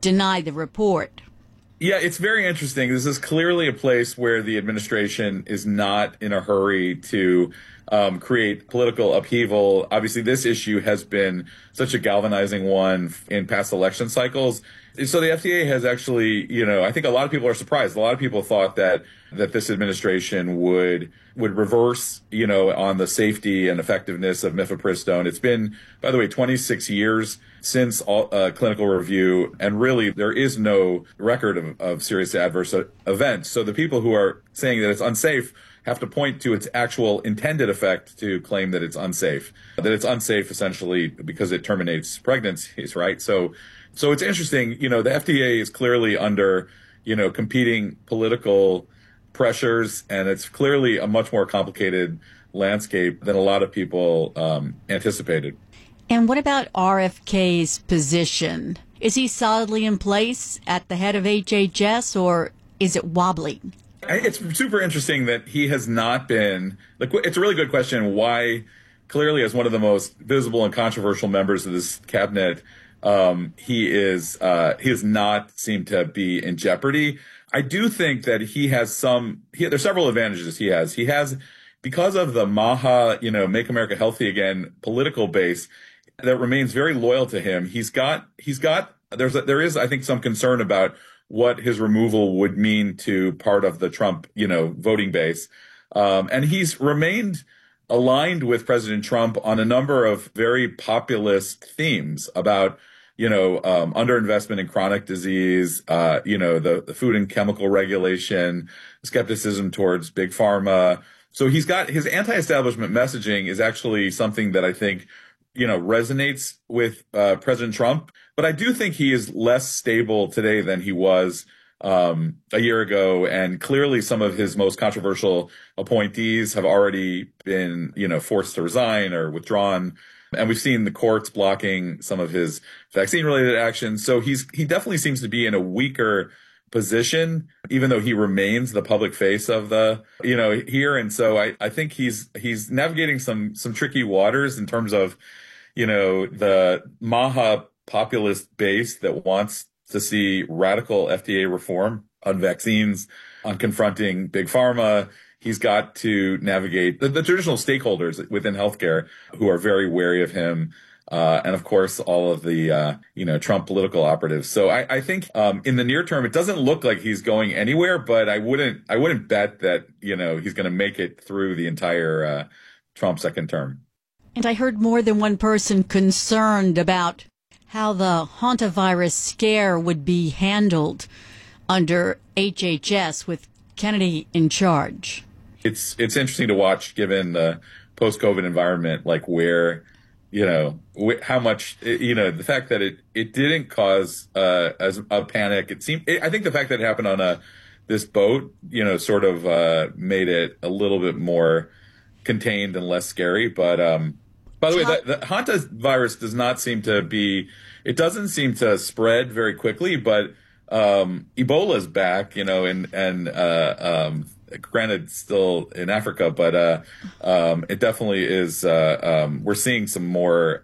deny the report. Yeah, it's very interesting. This is clearly a place where the administration is not in a hurry to create political upheaval. Obviously, this issue has been such a galvanizing one in past election cycles. So the FDA has actually, I think a lot of people are surprised. A lot of people thought that this administration would reverse, on the safety and effectiveness of mifepristone. It's been, by the way, 26 years since clinical review, and really there is no record of serious adverse events. So the people who are saying that it's unsafe have to point to its actual intended effect to claim that it's unsafe. That it's unsafe essentially because it terminates pregnancies, right? So it's interesting, the FDA is clearly under, competing political pressures, and it's clearly a much more complicated landscape than a lot of people anticipated. And what about RFK's position? Is he solidly in place at the head of HHS, or is it wobbling? It's super interesting that he has not been. It's a really good question why, clearly, as one of the most visible and controversial members of this cabinet, he has not seemed to be in jeopardy. I do think that he has there's several advantages he has. He has, because of the MAHA, Make America Healthy Again political base that remains very loyal to him. There is, I think, some concern about what his removal would mean to part of the Trump, voting base. And he's remained aligned with President Trump on a number of very populist themes about, underinvestment in chronic disease, the food and chemical regulation, skepticism towards big pharma. So he's got his anti-establishment messaging is actually something that I think, resonates with President Trump. But I do think he is less stable today than he was a year ago. And clearly some of his most controversial appointees have already been, forced to resign or withdrawn. And we've seen the courts blocking some of his vaccine-related actions. So he definitely seems to be in a weaker position, even though he remains the public face of the, here. And so I think he's navigating some tricky waters in terms of, the MAHA populist base that wants to see radical FDA reform on vaccines, on confronting big pharma. He's got to navigate the traditional stakeholders within healthcare who are very wary of him. And of course, all of the, Trump political operatives. So I think, in the near term, it doesn't look like he's going anywhere, but I wouldn't bet that, he's going to make it through the entire, Trump second term. And I heard more than one person concerned about how the hantavirus scare would be handled under HHS with Kennedy in charge. It's interesting to watch, given the post-COVID environment, like where, how much, the fact that it didn't cause as a panic. I think the fact that it happened on this boat, sort of made it a little bit more contained and less scary. But by the way, the hantavirus doesn't seem to spread very quickly, but Ebola is back, and granted still in Africa, but it definitely is. We're seeing some more,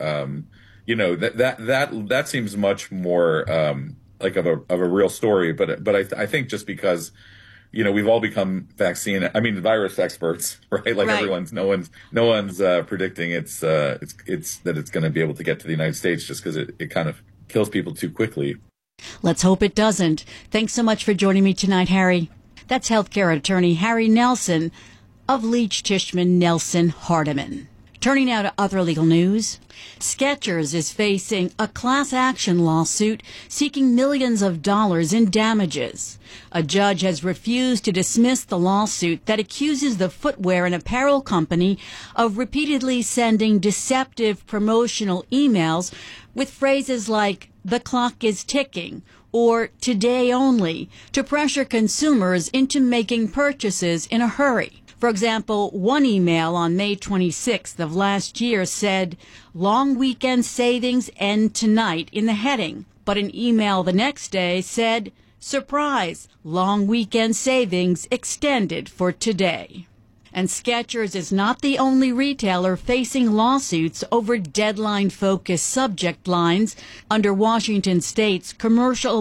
that seems much more like of a real story. But I think just because, we've all become virus experts, right? Like right. no one's predicting it's that it's going to be able to get to the United States just because it kind of kills people too quickly. Let's hope it doesn't. Thanks so much for joining me tonight, Harry. That's healthcare attorney Harry Nelson of Leach Tishman Nelson Hardiman. Turning now to other legal news. Skechers is facing a class action lawsuit seeking millions of dollars in damages. A judge has refused to dismiss the lawsuit that accuses the footwear and apparel company of repeatedly sending deceptive promotional emails with phrases like, "The clock is ticking," or "today only," to pressure consumers into making purchases in a hurry. For example, one email on May 26th of last year said, "Long weekend savings end tonight" in the heading. But an email the next day said, "Surprise, long weekend savings extended for today." And Skechers is not the only retailer facing lawsuits over deadline-focused subject lines under Washington State's commercial